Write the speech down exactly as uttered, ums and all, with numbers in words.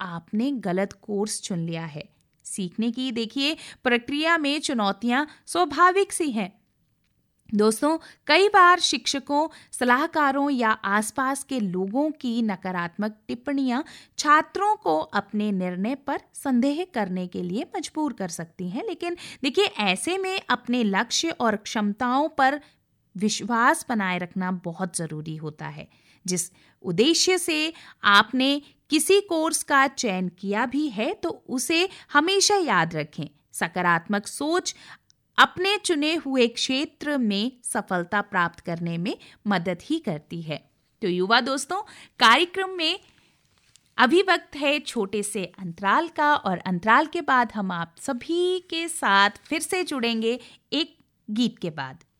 आपने गलत कोर्स चुन लिया है। सीखने की देखिए प्रक्रिया में चुनौतियां स्वाभाविक सी हैं। दोस्तों, कई बार शिक्षकों, सलाहकारों या आसपास के लोगों की नकारात्मक टिप्पणियां छात्रों को अपने निर्णय पर संदेह करने के लिए मजबूर कर सकती हैं। लेकिन देखिए, ऐसे में अपने लक्ष्य और क्षमताओं पर विश्वास बनाए रखना बहुत जरूरी होता है। जिस उद्देश्य से आपने किसी कोर्स का चयन किया भी है, तो उसे हमेशा याद रखें। सकारात्मक सोच अपने चुने हुए क्षेत्र में सफलता प्राप्त करने में मदद ही करती है। तो युवा दोस्तों, कार्यक्रम में अभी वक्त है छोटे से अंतराल का, और अंतराल के बाद हम आप सभी के साथ फिर से जुड़ेंगे एक गीत के बाद।